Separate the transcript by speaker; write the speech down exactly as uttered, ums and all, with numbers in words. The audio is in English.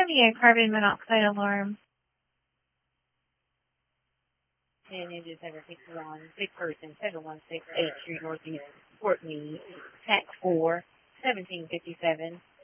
Speaker 1: going to be a carbon monoxide alarm.
Speaker 2: ten inches over sixty-one, six person, seven one six eighth Street Northeast, Fort Meade, tax four, seventeen fifty-seven,